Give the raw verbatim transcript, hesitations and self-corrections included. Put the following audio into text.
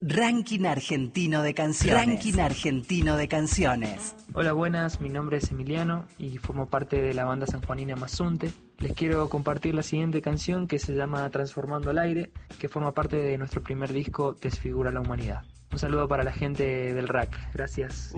Ranking argentino de canciones. Ranking argentino de canciones. Hola, buenas, mi nombre es Emiliano y formo parte de la banda sanjuanina Mazunte. Les quiero compartir la siguiente canción que se llama Transformando el Aire, que forma parte de nuestro primer disco Desfigura la Humanidad. Un saludo para la gente del R A C. Gracias.